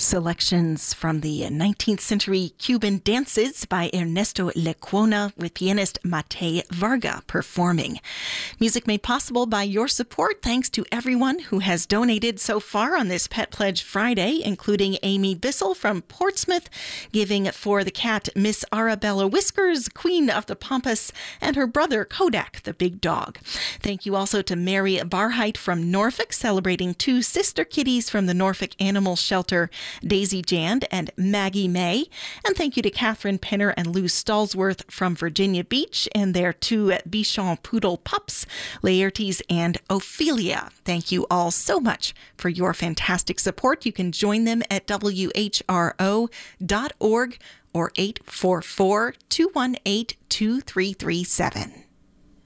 Selections from the 19th century Cuban dances by Ernesto Lecuona with pianist Mate Varga performing. Music made possible by your support. Thanks to everyone who has donated so far on this Pet Pledge Friday, including Amy Bissell from Portsmouth, giving for the cat Miss Arabella Whiskers, Queen of the Pampas, and her brother Kodak, the big dog. Thank you also to Mary Barheit from Norfolk, celebrating two sister kitties from the Norfolk Animal Shelter, Daisy Jand and Maggie May. And thank you to Catherine Penner and Lou Stallsworth from Virginia Beach and their two Bichon Poodle pups, Laertes and Ophelia. Thank you all so much for your fantastic support. You can join them at WHRO.org or 844-218-2337.